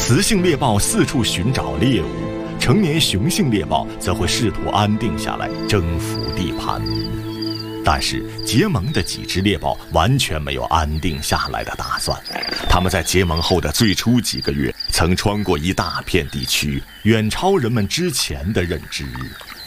雌性猎豹四处寻找猎物，成年雄性猎豹则会试图安定下来，征服地盘。但是结盟的几只猎豹完全没有安定下来的打算，它们在结盟后的最初几个月曾穿过一大片地区，远超人们之前的认知。